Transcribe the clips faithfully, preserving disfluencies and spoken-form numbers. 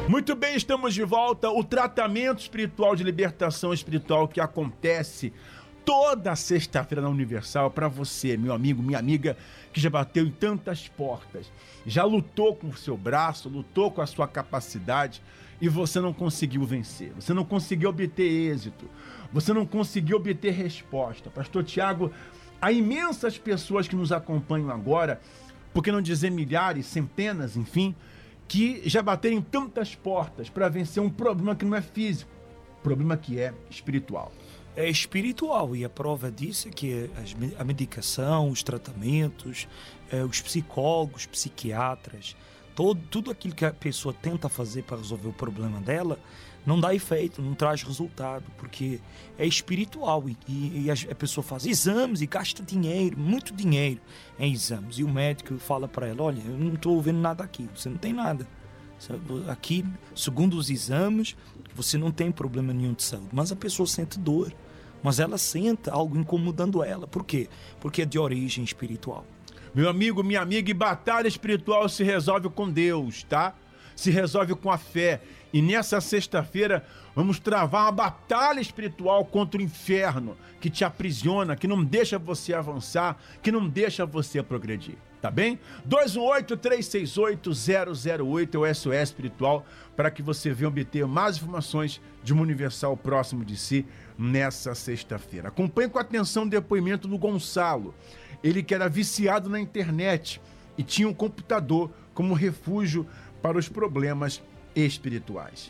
Muito bem, estamos de volta. O tratamento espiritual de libertação espiritual que acontece toda sexta-feira na Universal para você, meu amigo, minha amiga, que já bateu em tantas portas, já lutou com o seu braço, lutou com a sua capacidade e você não conseguiu vencer, você não conseguiu obter êxito, você não conseguiu obter resposta. Pastor Tiago, há imensas pessoas que nos acompanham agora, por que não dizer milhares, centenas, enfim, que já bateram em tantas portas para vencer um problema que não é físico, problema que é espiritual. É espiritual, e a prova disso é que a medicação, os tratamentos, os psicólogos, psiquiatras, todo, tudo aquilo que a pessoa tenta fazer para resolver o problema dela, não dá efeito, não traz resultado, porque é espiritual e, e a pessoa faz exames e gasta dinheiro, muito dinheiro em exames, e o médico fala para ela, olha, eu não estou vendo nada aqui, você não tem nada. Aqui, segundo os exames, você não tem problema nenhum de saúde, mas a pessoa sente dor, mas ela sente algo incomodando ela. Por quê? Porque é de origem espiritual. Meu amigo, minha amiga, e batalha espiritual se resolve com Deus, tá? Se resolve com a fé. E nessa sexta-feira vamos travar uma batalha espiritual contra o inferno que te aprisiona, que não deixa você avançar, que não deixa você progredir, tá bem? dois um oito, três seis oito, zero zero oito é o S O S espiritual para que você venha obter mais informações de uma Universal próximo de si nessa sexta-feira. Acompanhe com atenção o depoimento do Gonçalo. Ele que era viciado na internet e tinha um computador como refúgio para os problemas espirituais.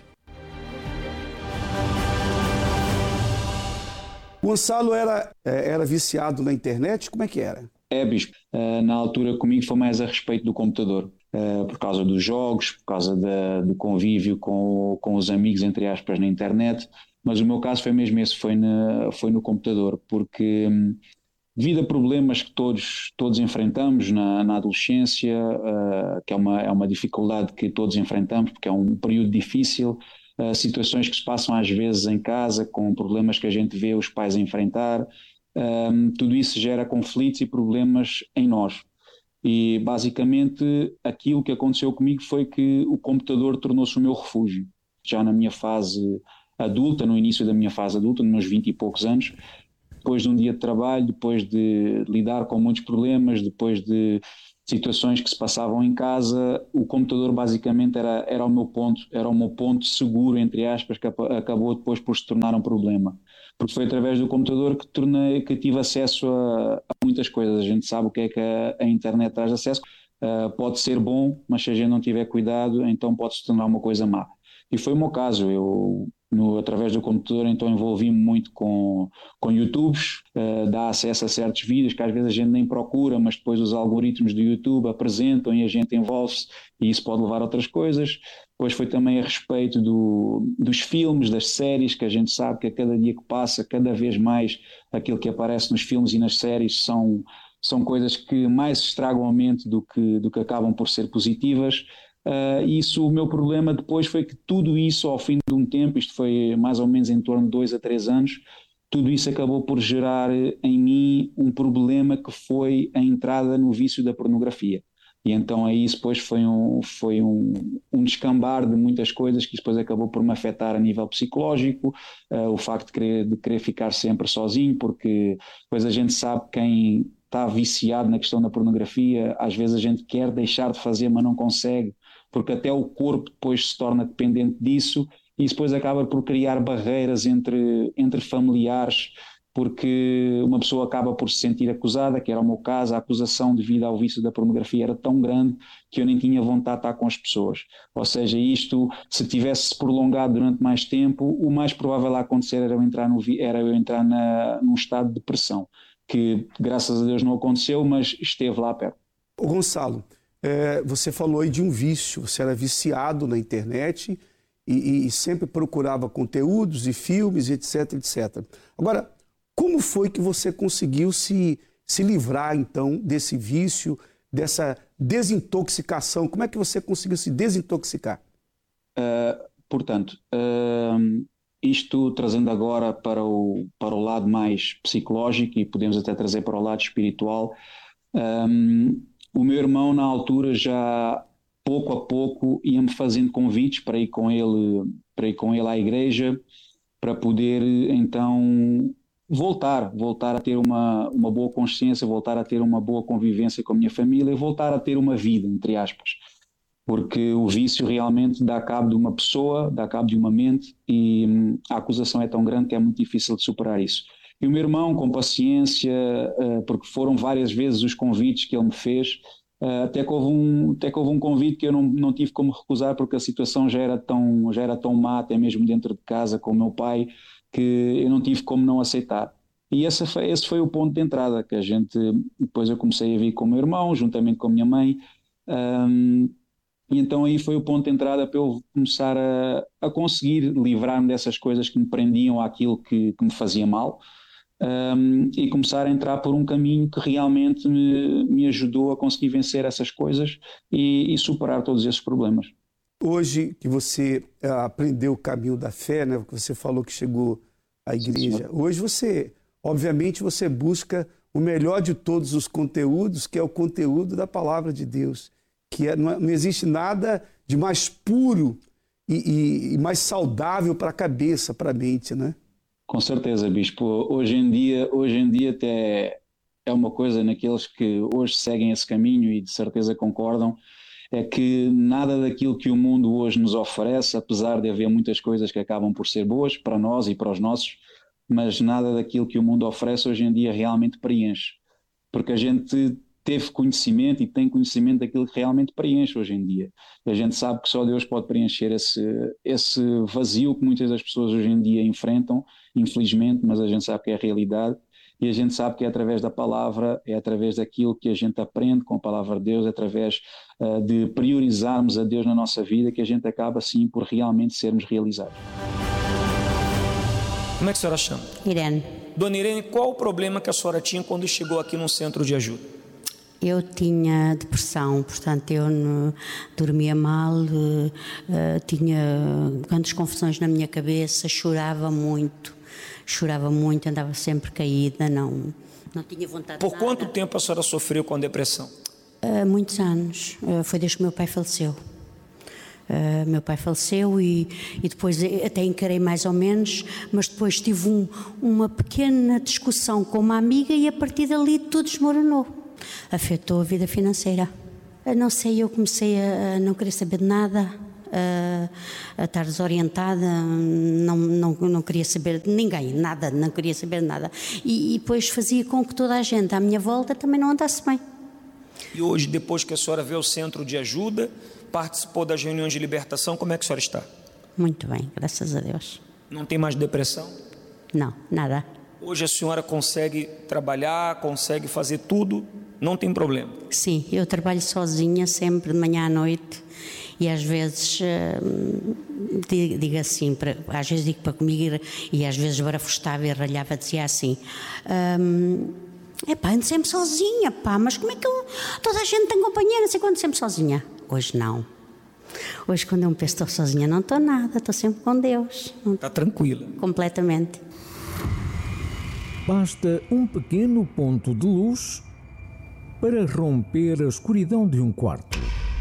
Gonçalo era, era viciado na internet? Como é que era? É, bispo. Uh, na altura comigo foi mais a respeito do computador, uh, por causa dos jogos, por causa da, do convívio com, com os amigos, entre aspas, na internet, mas o meu caso foi mesmo esse, foi, na, foi no computador, porque hum, devido a problemas que todos, todos enfrentamos na, na adolescência, uh, que é uma, é uma dificuldade que todos enfrentamos, porque é um período difícil, uh, situações que se passam às vezes em casa, com problemas que a gente vê os pais a enfrentar, um, tudo isso gera conflitos e problemas em nós. E basicamente aquilo que aconteceu comigo foi que o computador tornou-se o meu refúgio. Já na minha fase adulta, no início da minha fase adulta, nos meus vinte e poucos anos, depois de um dia de trabalho, depois de lidar com muitos problemas, depois de situações que se passavam em casa, o computador basicamente era, era o meu ponto, era o meu ponto seguro, entre aspas, que acabou depois por se tornar um problema. Porque foi através do computador que, tornei, que tive acesso a, a muitas coisas. A gente sabe o que é que a, a internet traz acesso. Uh, pode ser bom, mas se a gente não tiver cuidado, então pode se tornar uma coisa má. E foi o meu caso. Eu, no, através do computador, então envolvi-me muito com, com YouTubes, uh, dá acesso a certos vídeos que às vezes a gente nem procura, mas depois os algoritmos do YouTube apresentam e a gente envolve-se, e isso pode levar a outras coisas. Depois foi também a respeito do, dos filmes, das séries, que a gente sabe que a cada dia que passa, cada vez mais aquilo que aparece nos filmes e nas séries são, são coisas que mais estragam a mente do que, do que acabam por ser positivas. Uh, isso, o meu problema depois foi que tudo isso, ao fim de um tempo, isto foi mais ou menos em torno de dois a três anos, tudo isso acabou por gerar em mim um problema que foi a entrada no vício da pornografia. E então aí isso depois foi, um, foi um, um descambar de muitas coisas que depois acabou por me afetar a nível psicológico, uh, o facto de querer, de querer ficar sempre sozinho, porque depois a gente sabe quem está viciado na questão da pornografia, às vezes a gente quer deixar de fazer, mas não consegue, porque até o corpo depois se torna dependente disso, e isso depois acaba por criar barreiras entre, entre familiares, porque uma pessoa acaba por se sentir acusada, que era o meu caso. A acusação devido ao vício da pornografia era tão grande que eu nem tinha vontade de estar com as pessoas. Ou seja, isto, se tivesse prolongado durante mais tempo, o mais provável a acontecer era eu entrar, no, era eu entrar na, num estado de depressão, que graças a Deus não aconteceu, mas esteve lá perto. Ô Gonçalo, é, você falou aí de um vício, você era viciado na internet e, e sempre procurava conteúdos e filmes, etc, etcétera. Agora, como foi que você conseguiu se, se livrar, então, desse vício, dessa desintoxicação? Como é que você conseguiu se desintoxicar? Uh, portanto, uh, isto trazendo agora para o, para o lado mais psicológico, e podemos até trazer para o lado espiritual, um, o meu irmão, na altura, já, pouco a pouco ia-me fazendo convites para ir com ele, para ir com ele à igreja, para poder então voltar, voltar a ter uma, uma boa consciência, voltar a ter uma boa convivência com a minha família, voltar a ter uma vida, entre aspas. Porque o vício realmente dá cabo de uma pessoa, dá cabo de uma mente, e hum, a acusação é tão grande que é muito difícil de superar isso. E o meu irmão, com paciência, uh, porque foram várias vezes os convites que ele me fez, uh, até, que houve um, até que houve um convite que eu não, não tive como recusar, porque a situação já era, tão, já era tão má, até mesmo dentro de casa com o meu pai, que eu não tive como não aceitar. E esse foi, esse foi o ponto de entrada, que a gente, depois eu comecei a vir com o meu irmão, juntamente com a minha mãe, um, e então aí foi o ponto de entrada para eu começar a, a conseguir livrar-me dessas coisas que me prendiam àquilo que, que me fazia mal, um, e começar a entrar por um caminho que realmente me, me ajudou a conseguir vencer essas coisas e, e superar todos esses problemas. Hoje que você aprendeu o caminho da fé, né, que você falou que chegou à igreja, sim, hoje você, obviamente, você busca o melhor de todos os conteúdos, que é o conteúdo da palavra de Deus. Que é, não, não existe nada de mais puro e, e, e mais saudável para a cabeça, para a mente, né? Com certeza, Bispo. Hoje em dia, hoje em dia até é uma coisa naqueles que hoje seguem esse caminho e de certeza concordam, é que nada daquilo que o mundo hoje nos oferece, apesar de haver muitas coisas que acabam por ser boas para nós e para os nossos, mas nada daquilo que o mundo oferece hoje em dia realmente preenche. Porque a gente teve conhecimento e tem conhecimento daquilo que realmente preenche hoje em dia. A gente sabe que só Deus pode preencher esse, esse vazio que muitas das pessoas hoje em dia enfrentam, infelizmente, mas a gente sabe que é a realidade e a gente sabe que é através da palavra, é através daquilo que a gente aprende com a palavra de Deus, é através uh, de priorizarmos a Deus na nossa vida que a gente acaba assim por realmente sermos realizados. Como é que a senhora chama? Irene. Dona Irene, qual o problema que a senhora tinha quando chegou aqui num centro de ajuda? Eu tinha depressão, portanto eu não, dormia mal, uh, tinha grandes confusões na minha cabeça, chorava muito, chorava muito, andava sempre caída, não, não tinha vontade de Por nada. quanto tempo a senhora sofreu com depressão? Uh, muitos anos, uh, foi desde que meu pai faleceu. Uh, meu pai faleceu e, e depois até encarei mais ou menos, mas depois tive um, uma pequena discussão com uma amiga e a partir dali tudo desmoronou. Afetou a vida financeira. Eu não sei, eu comecei a não querer saber de nada, a, a estar desorientada, não, não, não queria saber de ninguém, nada, não queria saber de nada. E, e depois fazia com que toda a gente à minha volta também não andasse bem. E hoje, depois que a senhora veio ao centro de ajuda, participou das reuniões de libertação, como é que a senhora está? Muito bem, graças a Deus. Não tem mais depressão? Não, nada. Hoje a senhora consegue trabalhar, consegue fazer tudo, não tem problema? Sim, eu trabalho sozinha sempre, de manhã à noite, e às vezes uh, digo assim, para, às vezes digo para comigo e às vezes barafustava e ralhava, dizia assim, um, epá, ando sempre sozinha, pá, mas como é que eu, toda a gente tem companheira, não sei quando, sempre sozinha. Hoje não. Hoje quando eu me penso estou sozinha, não estou nada, estou sempre com Deus. Está tranquila? Completamente. Basta um pequeno ponto de luz para romper a escuridão de um quarto.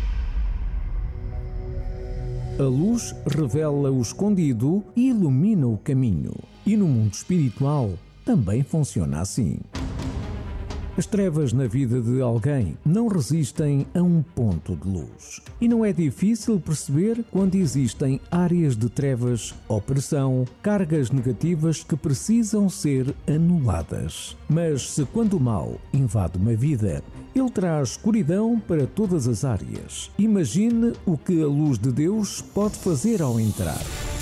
A luz revela o escondido e ilumina o caminho. E no mundo espiritual também funciona assim. As trevas na vida de alguém não resistem a um ponto de luz. E não é difícil perceber quando existem áreas de trevas, opressão, cargas negativas que precisam ser anuladas. Mas se quando o mal invade uma vida, ele traz escuridão para todas as áreas. Imagine o que a luz de Deus pode fazer ao entrar.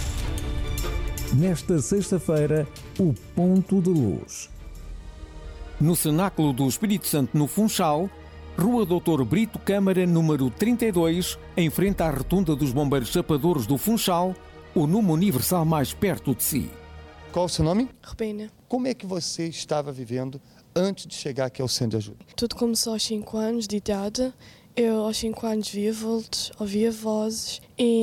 Nesta sexta-feira, o ponto de luz. No Cenáculo do Espírito Santo, no Funchal, Rua doutor Brito Câmara, número trinta e dois, em frente à rotunda dos Bombeiros Chapadores do Funchal, o número universal mais perto de si. Qual o seu nome? Rubina. Como é que você estava vivendo antes de chegar aqui ao Centro de Ajuda? Tudo começou aos cinco anos de idade Eu aos cinco anos via vultos, ouvia vozes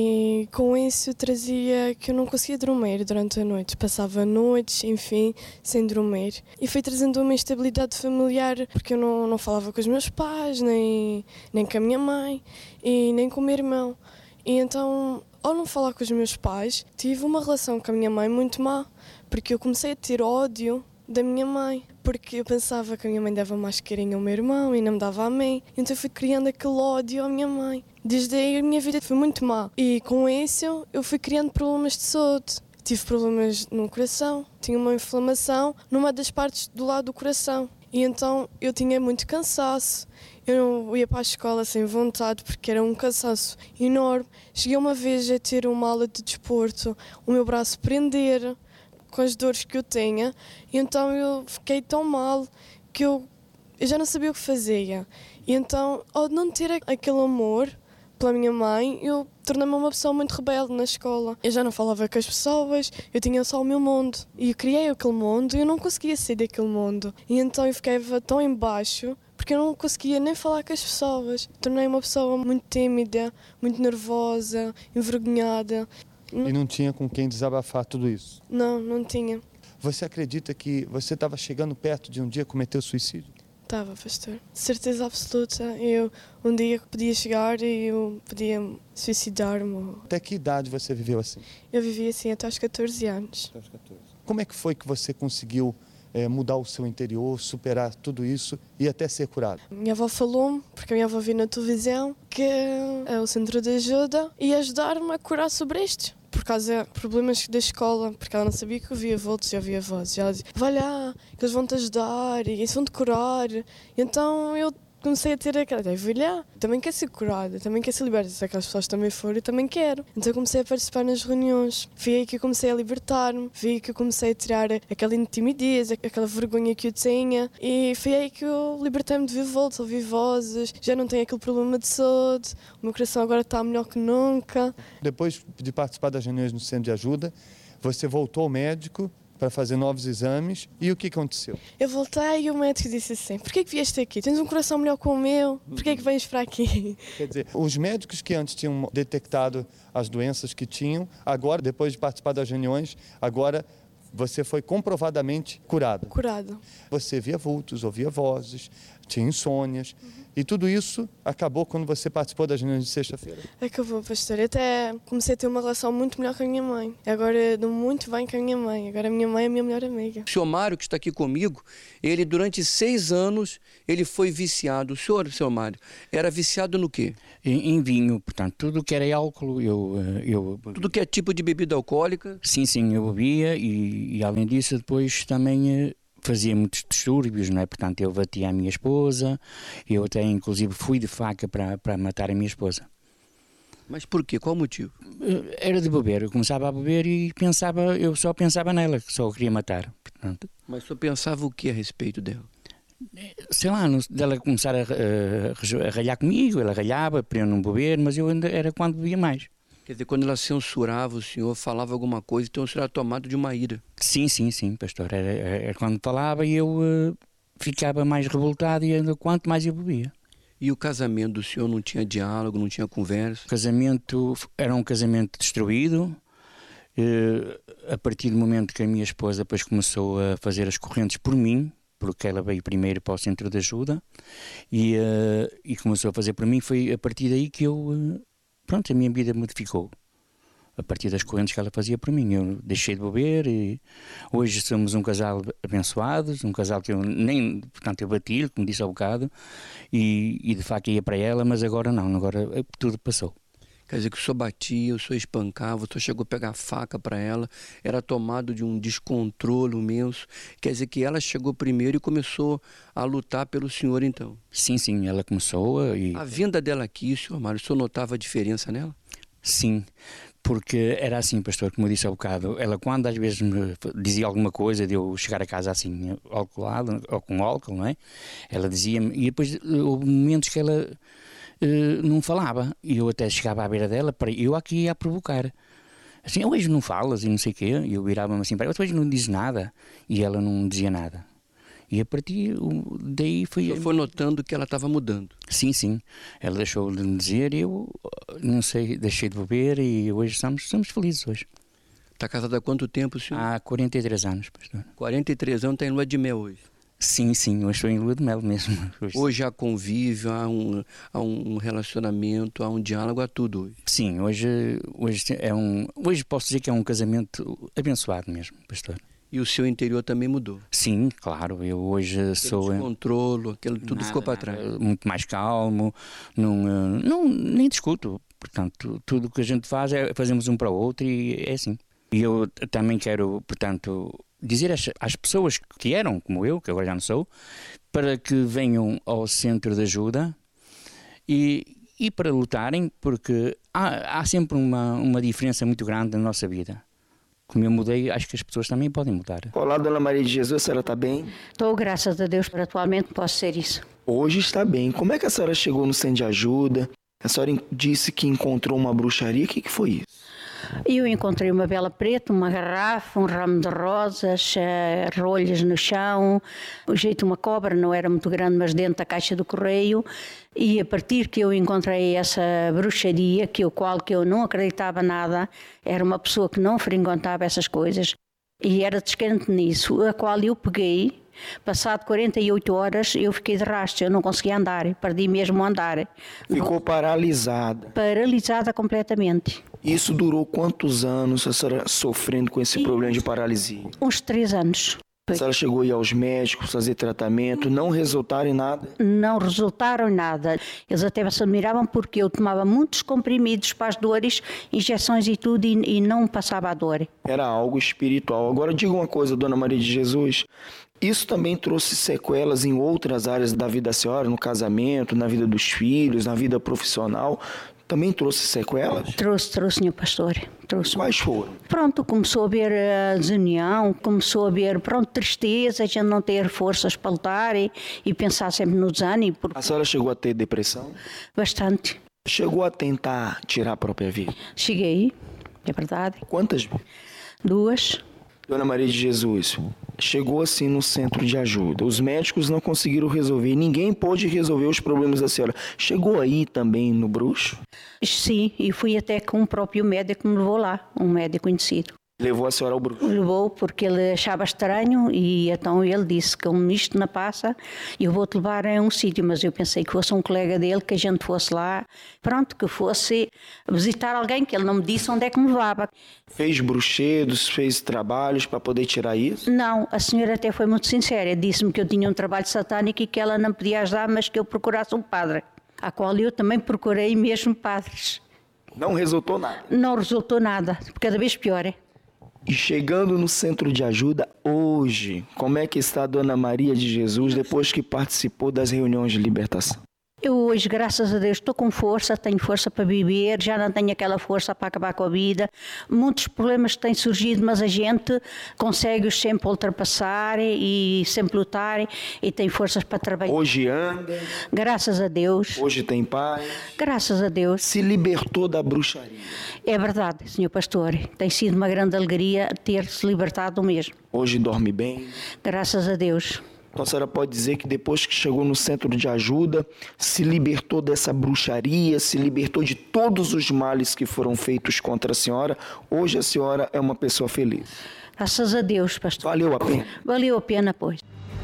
e com isso trazia que eu não conseguia dormir durante a noite. Passava noites, enfim, sem dormir. E foi trazendo uma instabilidade familiar porque eu não, não falava com os meus pais, nem, nem com a minha mãe e nem com o meu irmão. E então, ao não falar com os meus pais, tive uma relação com a minha mãe muito má, porque eu comecei a ter ódio da minha mãe, porque eu pensava que a minha mãe dava mais carinho ao meu irmão e não me dava a mim, então eu fui criando aquele ódio à minha mãe. Desde aí a minha vida foi muito má e com isso eu fui criando problemas de saúde. Tive problemas no coração, tinha uma inflamação numa das partes do lado do coração e então eu tinha muito cansaço. Eu não ia para a escola sem vontade porque era um cansaço enorme. Cheguei uma vez a ter uma aula de desporto, o meu braço prender com as dores que eu tinha, e então eu fiquei tão mal que eu, eu já não sabia o que fazia. E então, ao não ter aquele amor pela minha mãe, eu tornei-me uma pessoa muito rebelde na escola. Eu já não falava com as pessoas, eu tinha só o meu mundo. E eu criei aquele mundo e eu não conseguia sair daquele mundo. E então eu ficava tão em baixo porque eu não conseguia nem falar com as pessoas. Tornei-me uma pessoa muito tímida, muito nervosa, envergonhada. E não tinha com quem desabafar tudo isso? Não, não tinha. Você acredita que você estava chegando perto de um dia cometer o suicídio? Estava, pastor. Certeza absoluta. Eu um dia podia chegar e eu podia suicidar-me. Até que idade você viveu assim? Eu vivi assim até aos catorze anos. Até aos catorze. Como é que foi que você conseguiu é, mudar o seu interior, superar tudo isso e até ser curado? Minha avó falou-me, porque a minha avó viu na televisão, que é o centro de ajuda e ajudar-me a curar sobre isto. Por causa de problemas da escola, porque ela não sabia que eu via vultos e eu via vozes. E ela dizia, vai lá, que eles vão-te ajudar e eles vão-te curar. E então eu comecei a ter aquela ideia, vou lá, também quero ser curada, também quero ser liberta. Se aquelas pessoas também forem, eu também quero. Então eu comecei a participar nas reuniões. Foi aí que eu comecei a libertar-me, foi aí que eu comecei a tirar aquela timidez, aquela vergonha que eu tinha. E foi aí que eu libertei-me de ouvir vultos, ouvir vozes, já não tenho aquele problema de saúde, o meu coração agora está melhor que nunca. Depois de participar das reuniões no centro de ajuda, você voltou ao médico para fazer novos exames. E o que aconteceu? Eu voltei e o médico disse assim, por que é que vieste aqui? Tens um coração melhor que o meu? Por que é que vens para aqui? Quer dizer, os médicos que antes tinham detectado as doenças que tinham, agora, depois de participar das reuniões, agora você foi comprovadamente curado. Curado. Você via vultos, ouvia vozes, tinha insônias. Uhum. E tudo isso acabou quando você participou das reuniões de sexta-feira? Acabou, pastor. Eu até comecei a ter uma relação muito melhor com a minha mãe. Agora dou muito bem com a minha mãe. Agora a minha mãe é a minha melhor amiga. O senhor Mário, que está aqui comigo, ele durante seis anos, ele foi viciado. O senhor, senhor Mário, era viciado no quê? Em, em vinho, portanto, tudo que era álcool, eu, eu... Tudo que é tipo de bebida alcoólica? Sim, sim, eu bebia e, e além disso depois também fazia muitos distúrbios, não é? Portanto, eu batia a minha esposa, eu até inclusive fui de faca para, para matar a minha esposa. Mas por quê? Qual o motivo? Era de beber, eu começava a beber e pensava, eu só pensava nela, que só a queria matar. Portanto, mas só pensava o que a respeito dela? Sei lá, dela começar a, a, a ralhar comigo, ela ralhava para eu não beber, mas eu ainda era quando bebia mais. Quer dizer, quando ela censurava o senhor, falava alguma coisa, então o senhor era tomado de uma ira. Sim, sim, sim, pastor. Era, era quando falava e eu uh, ficava mais revoltado e ainda quanto mais eu bebia. E o casamento do senhor não tinha diálogo, não tinha conversa? O casamento era um casamento destruído. Uh, a partir do momento que a minha esposa depois começou a fazer as correntes por mim, porque ela veio primeiro para o centro de ajuda e, uh, e começou a fazer por mim, foi a partir daí que eu... Uh, Pronto, a minha vida modificou a partir das correntes que ela fazia por mim. Eu deixei de beber e hoje somos um casal abençoados, um casal que eu nem, portanto, eu bati-lhe, como disse há bocado, e, e de facto ia para ela, mas agora não, agora tudo passou. Quer dizer que o senhor batia, o senhor espancava, o senhor chegou a pegar a faca para ela, era tomado de um descontrole imenso. Quer dizer que ela chegou primeiro e começou a lutar pelo senhor então? Sim, sim, ela começou e... A vinda dela aqui, senhor Mário, o senhor notava a diferença nela? Sim, porque era assim, pastor, como eu disse há bocado, ela quando às vezes me dizia alguma coisa de eu chegar a casa assim, alcoolado, ou com álcool, não é? Ela dizia-me, e depois houve momentos que ela... Uh, não falava, e eu até chegava à beira dela, para eu aqui ia a provocar assim, hoje não falas e não sei o quê, e eu virava-me assim para ela, hoje não dizes nada, e ela não dizia nada, E a partir daí foi... Você foi notando que ela estava mudando? Sim, sim. Ela deixou de me dizer e eu, não sei, deixei de beber e hoje estamos, estamos felizes hoje. Está casada há quanto tempo, senhor? Há quarenta e três anos, pastor. quarenta e três anos, tem lua de mel hoje? Sim, sim, hoje estou em lua de mel mesmo. Hoje, hoje há convívio, há um, há um relacionamento, há um diálogo, há tudo hoje. Sim, hoje, hoje, é um, hoje posso dizer que é um casamento abençoado mesmo, pastor. E o seu interior também mudou? Sim, claro, eu hoje aquele sou... descontrolo, aquele tudo nada, ficou para nada, trás? Muito mais calmo, não, não, nem discuto, portanto, tudo o que a gente faz é fazemos um para o outro e é assim. E eu também quero, portanto, dizer às, às pessoas que eram como eu, que agora já não sou, para que venham ao centro de ajuda e, e para lutarem, porque há, há sempre uma, uma diferença muito grande na nossa vida. Como eu mudei, acho que as pessoas também podem mudar. Olá, Dona Maria de Jesus, a senhora está bem? Estou, graças a Deus, atualmente posso ser isso. Hoje está bem. Como é que a senhora chegou no centro de ajuda? A senhora disse que encontrou uma bruxaria, o que, que foi isso? Eu encontrei uma vela preta, uma garrafa, um ramo de rosas, uh, rolhas no chão, o jeito de uma cobra, não era muito grande, mas dentro da caixa do correio. E a partir que eu encontrei essa bruxaria, que o qual que eu não acreditava nada, era uma pessoa que não fringontava essas coisas e era descrente nisso, a qual eu peguei. Passado quarenta e oito horas eu fiquei de rastro, eu não conseguia andar, perdi mesmo o andar. Ficou paralisada? Paralisada completamente. Isso durou quantos anos a senhora sofrendo com esse e... problema de paralisia? Uns três anos. A senhora chegou a ir aos médicos, fazer tratamento, não resultaram em nada? Não resultaram em nada. Eles até se admiravam porque eu tomava muitos comprimidos para as dores, injeções e tudo, e, e não passava a dor. Era algo espiritual. Agora diga uma coisa, Dona Maria de Jesus, isso também trouxe sequelas em outras áreas da vida da senhora, no casamento, na vida dos filhos, na vida profissional? Também trouxe sequelas? Trouxe, trouxe, senhor pastor. Trouxe. Quais foram? Pronto, começou a haver a desunião, começou a haver, pronto, tristeza, a gente não ter forças para lutar e, e pensar sempre no desânimo. Porque... A senhora chegou a ter depressão? Bastante. Chegou a tentar tirar a própria vida? Cheguei, é verdade. Quantas vezes? Duas. Dona Maria de Jesus, chegou assim no centro de ajuda. Os médicos não conseguiram resolver. Ninguém pôde resolver os problemas da senhora. Chegou aí também no bruxo? Sim, e fui até com o próprio médico que me levou lá, um médico conhecido. Levou a senhora ao bruxo? Levou porque ele achava estranho e então ele disse que como isto não passa, eu vou-te levar a um sítio, mas eu pensei que fosse um colega dele, que a gente fosse lá, pronto, que fosse visitar alguém, que ele não me disse onde é que me levava. Fez bruxedos, fez trabalhos para poder tirar isso? Não, a senhora até foi muito sincera, disse-me que eu tinha um trabalho satânico e que ela não podia ajudar, mas que eu procurasse um padre, a qual eu também procurei mesmo padres. Não resultou nada? Não resultou nada, cada vez pior, é? E chegando no centro de ajuda hoje, como é que está a Dona Maria de Jesus depois que participou das reuniões de libertação? Eu hoje, graças a Deus, estou com força, tenho força para viver, já não tenho aquela força para acabar com a vida. Muitos problemas têm surgido, mas a gente consegue-os sempre ultrapassar e sempre lutar e tem forças para trabalhar. Hoje anda? Graças a Deus. Hoje tem paz? Graças a Deus. Se libertou da bruxaria? É verdade, senhor pastor. Tem sido uma grande alegria ter-se libertado mesmo. Hoje dorme bem? Graças a Deus. Então a senhora pode dizer que depois que chegou no centro de ajuda, se libertou dessa bruxaria, se libertou de todos os males que foram feitos contra a senhora. Hoje a senhora é uma pessoa feliz. Graças a Deus, pastor. Valeu a pena? Valeu a pena, pois.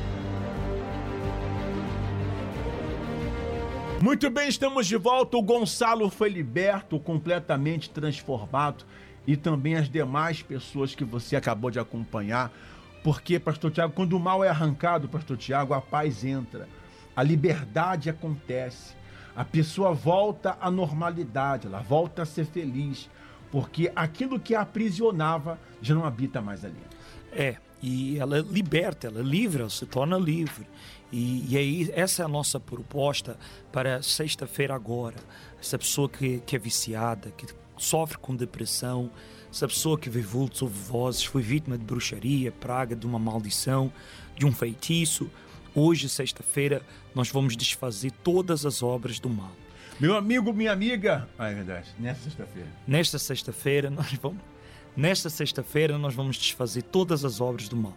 Muito bem, estamos de volta. O Gonçalo foi liberto, completamente transformado, e também as demais pessoas que você acabou de acompanhar. Porque, pastor Tiago, quando o mal é arrancado, pastor Tiago, a paz entra, a liberdade acontece, a pessoa volta à normalidade, ela volta a ser feliz, porque aquilo que a aprisionava já não habita mais ali. É, e ela liberta, ela livra, ela se torna livre. E, e aí, essa é a nossa proposta para sexta-feira agora. Essa pessoa que, que é viciada, que sofre com depressão, essa pessoa que vê vultos, ouve vozes, foi vítima de bruxaria, praga, de uma maldição, de um feitiço. Hoje, sexta-feira, nós vamos desfazer todas as obras do mal. Meu amigo, minha amiga... Ah, é verdade, nesta sexta-feira. Nesta sexta-feira, nós vamos... Nesta sexta-feira, nós vamos desfazer todas as obras do mal.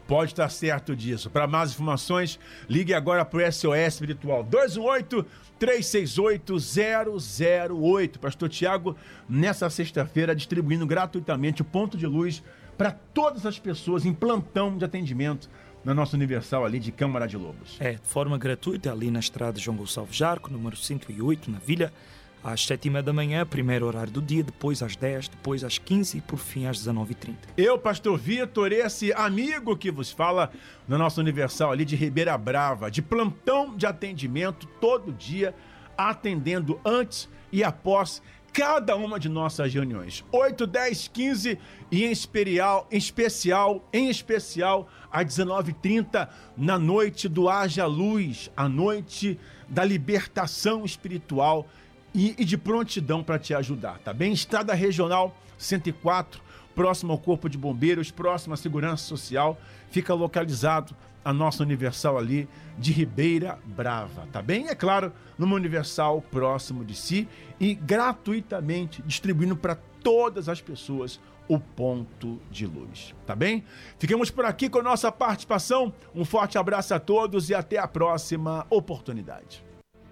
Pode estar certo disso. Para mais informações, ligue agora para o S O S Espiritual dois um oito, três seis oito, zero zero oito. Pastor Tiago, nessa sexta-feira, distribuindo gratuitamente o ponto de luz para todas as pessoas em plantão de atendimento na nossa Universal ali de Câmara de Lobos. É, de forma gratuita, ali na estrada João Gonçalves Jarco, número cento e oito, na Vila, às sete e meia da manhã, primeiro horário do dia, depois às dez, depois às quinze e por fim às dezenove e trinta. Eu, pastor Vitor, esse amigo que vos fala na nossa Universal ali de Ribeira Brava, de plantão de atendimento todo dia, atendendo antes e após cada uma de nossas reuniões. oito, dez, quinze e em especial, em especial, em especial às dezenove e trinta na noite do Haja Luz, a noite da libertação espiritual e, e de prontidão para te ajudar, tá bem? Estrada Regional cento e quatro, próximo ao Corpo de Bombeiros, próximo à Segurança Social, fica localizado a nossa Universal ali de Ribeira Brava, tá bem? É claro, numa Universal próximo de si e gratuitamente distribuindo para todas as pessoas o ponto de luz, tá bem? Ficamos por aqui com a nossa participação. Um forte abraço a todos e até a próxima oportunidade.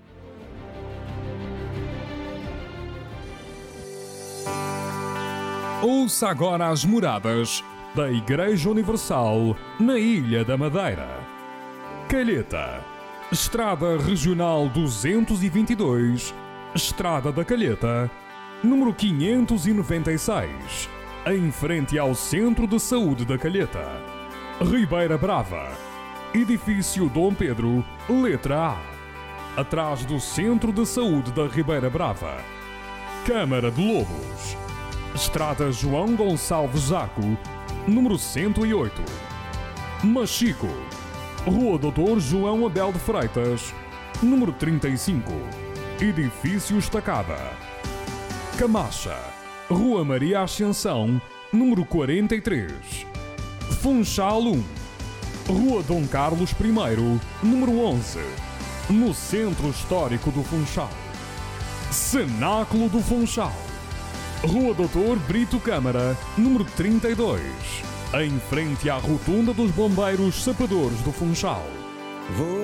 Ouça agora as moradas da Igreja Universal na Ilha da Madeira. Calheta, Estrada Regional duzentos e vinte e dois, Estrada da Calheta, número quinhentos e noventa e seis, em frente ao Centro de Saúde da Calheta. Ribeira Brava, Edifício Dom Pedro, letra A, atrás do Centro de Saúde da Ribeira Brava. Câmara de Lobos, Estrada João Gonçalves Zaco, número cento e oito. Machico, Rua doutor João Abel de Freitas, número trinta e cinco, Edifício Estacada. Camacha, Rua Maria Ascensão, número quarenta e três. Funchal um, Rua Dom Carlos I, número onze, no Centro Histórico do Funchal. Cenáculo do Funchal, Rua doutor Brito Câmara, número trinta e dois, em frente à Rotunda dos Bombeiros Sapadores do Funchal.